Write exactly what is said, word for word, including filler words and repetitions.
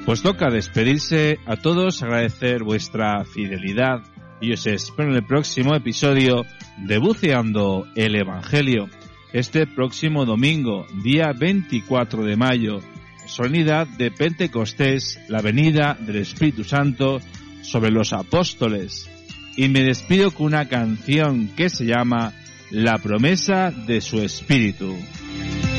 Pues toca despedirse a todos, agradecer vuestra fidelidad y os espero en el próximo episodio de Buceando el Evangelio. Este próximo domingo, día veinticuatro de mayo, solemnidad de Pentecostés, la venida del Espíritu Santo sobre los apóstoles. Y me despido con una canción que se llama La promesa de su Espíritu.